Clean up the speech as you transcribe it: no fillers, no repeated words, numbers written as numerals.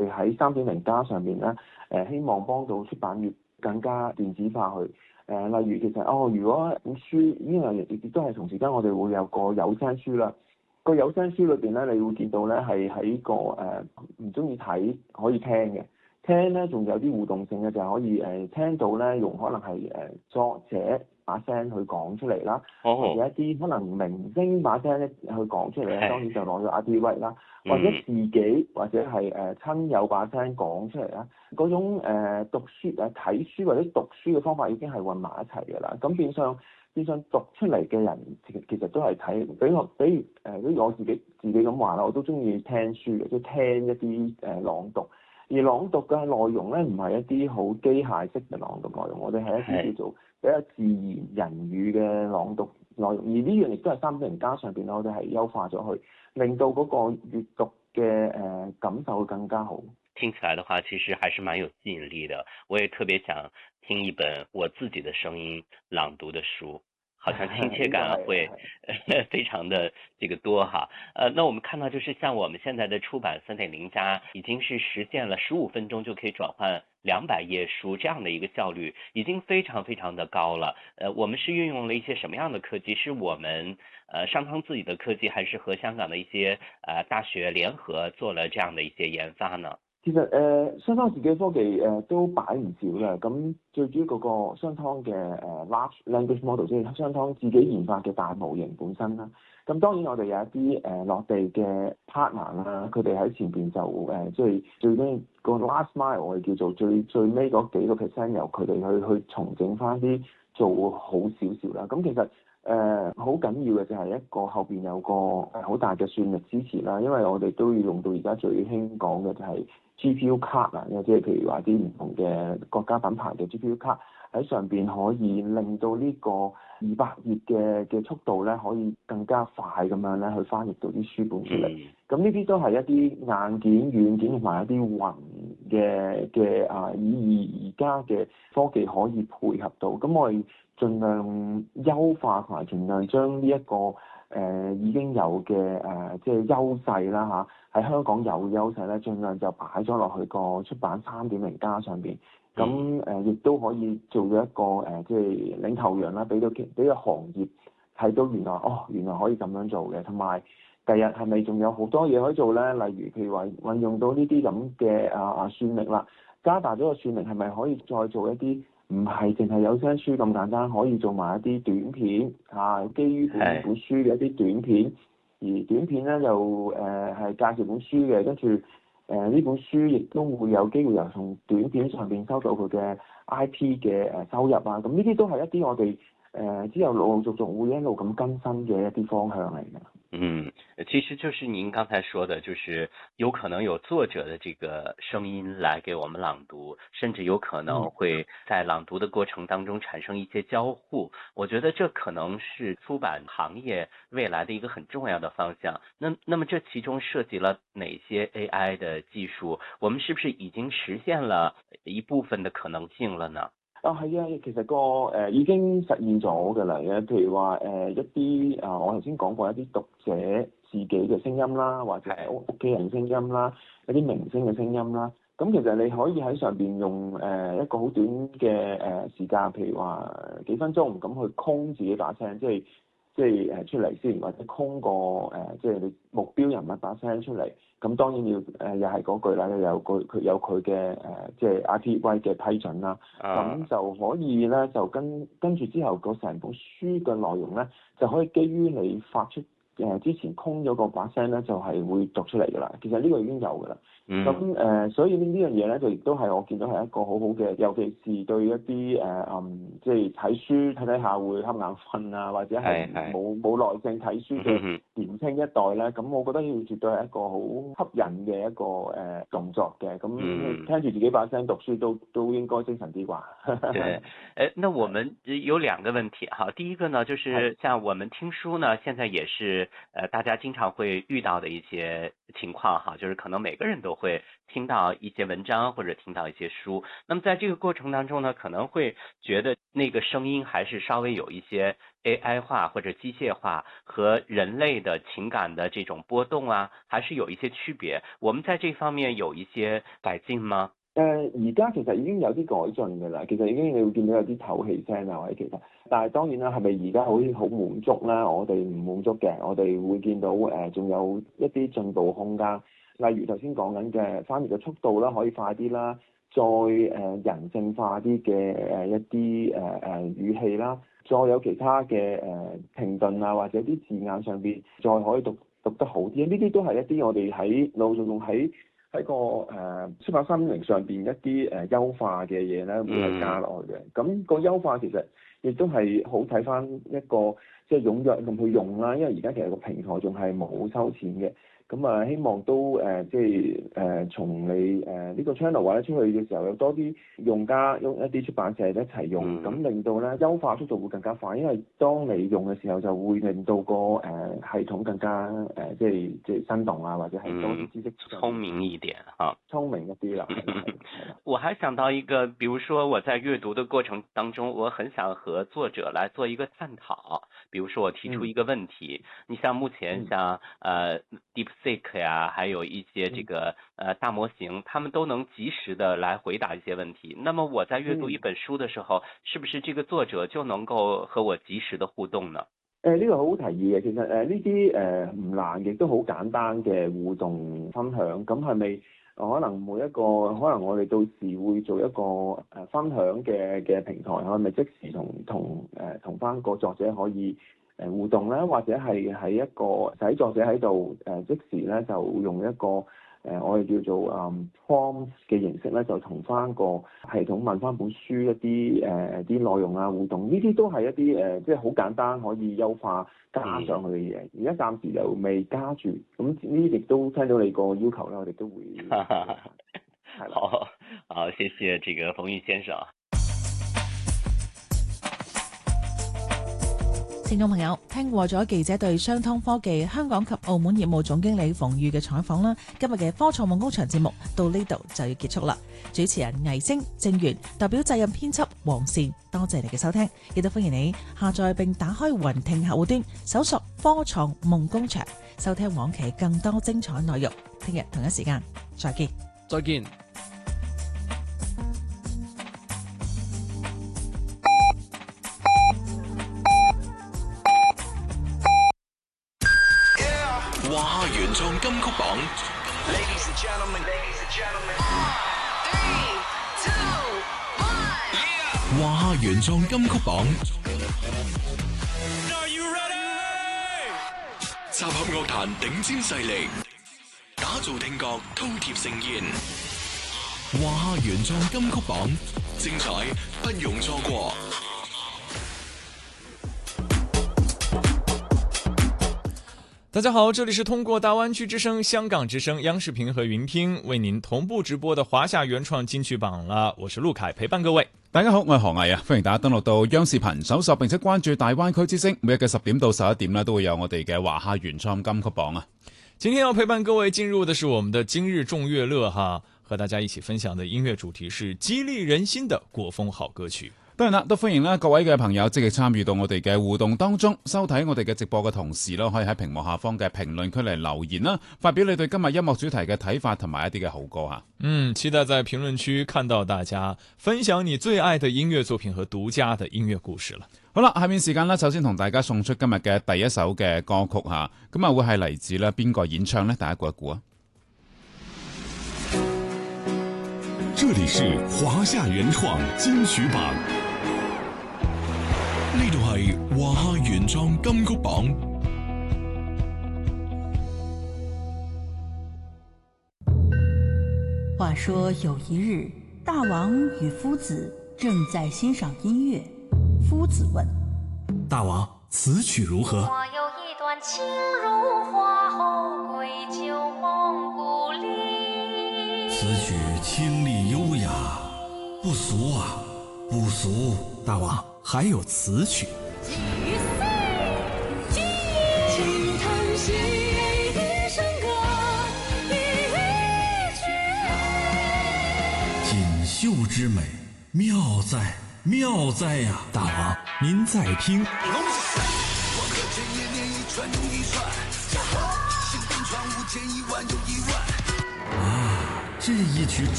喺3.0加上面咧，希望幫到出版業更加電子化去。例如其實如果本書呢樣嘢亦都係同時間我哋會有個有聲書啦。個有聲書裏邊咧，你會見到咧係喺個唔中意睇可以聽嘅，聽咧仲有啲互動性嘅，就係可以聽到咧用可能係作者把聲去講出嚟啦，或者一啲可能明星把聲咧去講出嚟咧，當然就攞咗 IP right 啦，或者自己或者係親友把聲講出嚟啦，嗰種讀書睇書或者讀書嘅方法已經係混埋一齊嘅啦，咁變相讀出嚟嘅人其實都係睇，比如我自己咁話啦，我都中意聽書嘅，即係聽一啲朗讀。而朗讀嘅內容咧，唔係一啲好機械式嘅朗讀內容，我哋係一啲叫做比較自然人語嘅朗讀內容。而呢樣亦都係3.0加上邊，我哋係優化咗去，令到嗰個閱讀嘅感受會更加好。 聽起來的話，其實還是蠻有吸引力的。我也特別想聽一本我自己的聲音朗讀的書，好像親切感會非常的這個多哈。那我們看到就是像我們現在的出版3.0加，已經是實現了15分鐘就可以轉換200頁書這樣的一個效率，已經非常非常的高了。我們是運用了一些什麼樣的科技？是我們商湯自己的科技，還是和香港的一些大學聯合做了這樣的一些研發呢？ 其實商湯自己科技都擺唔少嘅，咁最主要嗰個商湯嘅large language model， 即係商湯自己研發嘅大模型本身啦。咁當然我哋有一啲落地嘅 partner 啦，佢哋喺前邊就即係最尾個 last mile 我哋叫做最尾嗰幾個 percent 由佢哋去重整翻啲做好少少啦。咁其實好緊要嘅就係一個後邊有個好大嘅算力支持啦，因為我哋都要用到而家最興講嘅就係GPU 卡啊，即係譬如話啲唔同嘅國家品牌嘅 GPU 卡喺上邊可以令到呢個200頁嘅速度咧，可以更加快咁樣咧去翻譯到啲書本出嚟。咁呢啲都係一啲硬件、軟件同埋一啲雲嘅以而家嘅科技可以配合到。咁我哋盡量優化同埋盡量將呢一個已經有嘅即係優勢啦喺香港有優勢咧，盡量就擺咗落去個出版3.0加上邊。咁亦都可以做咗一個即係領頭羊啦，俾個行業睇到原來可以咁樣做嘅，同埋第日係咪仲有好多嘢可以做咧？例如譬如話運用到呢啲咁嘅算力啦，加大咗個算力係咪可以再做一啲唔係淨係有聲書咁簡單，可以做埋一啲短片基於本書嘅一啲短片，而短片咧又係介紹本書嘅，跟住呢本書亦都會有機會由從短片上邊收到佢嘅 IP 嘅收入啊，咁呢啲都係一啲我哋之後陸陸續續會一路咁更新嘅一啲方向嚟嘅。 其實就是您剛才說的，就是有可能有作者的這個聲音來給我們朗讀，甚至有可能會在朗讀的過程當中產生一些交互。我覺得這可能是出版行業未來的一個很重要的方向。那麼這其中涉及了哪些 AI 的技術？我們是不是已經實現了一部分的可能性了呢？ 係啊，其實已經實現咗㗎啦。譬如話一啲我頭先講過一啲讀者自己嘅聲音啦，或者係屋企人聲音啦，一啲明星嘅聲音啦。咁其實你可以喺上邊用一個好短嘅時間，譬如話幾分鐘咁去空自己把聲，即係出嚟先，或者空個即係你目標人物把聲出嚟。咁當然要又係嗰句啦，有佢嘅即係 IP right 嘅批准啦。咁就可以咧，就跟住之後個成本書嘅內容咧，就可以基於你發出之前空咗個把聲咧，就係會讀出嚟㗎啦。其實呢個已經有㗎啦。咁所以呢樣嘢咧，就亦都係我見到係一個好好嘅，尤其是對一啲即係睇書睇下會瞌眼瞓啊，或者係冇耐性睇書嘅年輕一代咧，咁我覺得要絕對係一個好吸引嘅一個動作嘅。咁聽住自己把聲讀書都應該精神啲啩。 對，那我們有兩個問題哈。第一個呢，就是像我們聽書呢，現在也是大家经常会遇到的一些情况哈，就是可能每个人都会听到一些文章或者听到一些书，那么在这个过程当中呢，可能会觉得那个声音还是稍微有一些 AI 化或者机械化，和人类的情感的这種波動啊，還是有一些區別。我們在這方面有一些改進嗎？ 而家其實已經有啲改進㗎啦，其實已經你會見到有啲唞氣聲啊或者其他，但係當然啦，係咪而家好滿足啦？我哋唔滿足嘅，我哋會見到仲有一啲進步空間，例如頭先講緊嘅翻譯嘅速度啦，可以快啲啦，再人性化啲嘅一啲語氣啦，再有其他嘅停頓啊或者啲字眼上邊再可以讀得好啲，呢啲都係一啲我哋喺陸續用喺個書法3.0上邊一啲優化嘅嘢咧，會係加落去嘅。咁個優化其實亦都係好睇翻一個即係踴躍咁去用啦，因為而家其實個平台仲係冇收錢嘅。咁啊，希望都即係從你呢個 channel 或者出去嘅時候，有多啲用家用一啲出版社一齊用，咁令到咧優化速度會更加快。因為當你用嘅時候，就會令到個系統更加即係生動啊，或者係多啲知識聰明一點哈， 聰明一啲啦。 我還想到一個，比如說我在閱讀的過程當中，我很想和作者來做一個探討。比如說我提出一個問題，你像目前像DeepSeek 呀，還有一些這個大模型，他們都能及時的來回答一些問題。那麼我在閱讀一本書的時候，是不是這個作者就能夠和我及時的互動呢？ 呢個好好提議嘅，其實呢啲唔難亦都好簡單嘅互動分享，咁係咪可能每一個可能我哋到時會做一個分享嘅平台，係咪即時同翻個作者可以互動咧，或者係喺一個使作者喺度即時咧就用一個我哋叫做prompt 嘅形式咧，就同翻個系統問翻本書一啲啲內容啊互動，呢啲都係一啲即係好簡單可以優化加上去嘅嘢。而家暫時又未加住，咁呢啲亦都聽到你個要求咧，我哋都會係啦。 好，謝謝這個馮煜先生。 聽眾朋友，聽過咗記者對商湯科技香港及澳門業務總經理馮煜嘅採訪啦，今日嘅科創夢工場節目到呢度就要結束啦。主持人魏星、正源，代表責任編輯黃善，多謝你嘅收聽，亦都歡迎你下載並打開雲聽客戶端，搜索科創夢工場，收聽往期更多精彩內容。聽日同一時間再見。 再見。 華夏原創金曲榜，華夏原創金曲榜，集合樂壇頂尖勢力，打造聽覺饕餮盛宴。華夏原創金曲榜，精彩不容錯過。 大家好，這裡是通過大灣區之聲、香港之聲、央視頻和雲聽為您同步直播的華夏原創金曲榜啦，我是陸凱，陪伴各位。 大家好，我係何毅啊，歡迎大家登錄到央視頻搜索並且關注大灣區之聲，每日嘅10點到11點呢，都會有我哋嘅華夏原創金曲榜啊。 今天要陪伴各位進入的是我們的今日眾樂樂哈，和大家一起分享的音樂主題是激勵人心的國風好歌曲。 當然啦，都歡迎啦各位嘅朋友積極參與到我哋嘅互動當中，收睇我哋嘅直播嘅同時可以喺屏幕下方嘅評論區嚟留言啦，發表你對今日音樂主題嘅睇法同埋一啲嘅好歌吓。 期待在評論區看到大家分享你最愛的音樂作品和獨家的音樂故事啦。 好啦，下面時間呢，首先同大家送出今日嘅第一首嘅歌曲吓，咁啊會係嚟自咧邊個演唱呢？大家估一估啊！ 這裡是華夏原創金曲榜。呢度係華夏原創金曲榜。 話說有一日，大王與夫子正在欣賞音樂。夫子問大王，此曲如何？ 我有一段情如花後歸舊蒙古里。 此曲清麗優雅，不俗啊，不俗。大王，還有此曲。 青藤秀之美，妙在妙在呀！大王，您在听。啊，这一曲